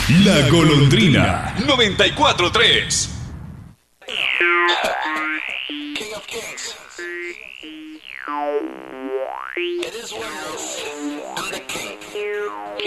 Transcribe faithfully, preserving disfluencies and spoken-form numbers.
La Golondrina noventa y cuatro tres. King of Kings. It is what it is. I'm the king.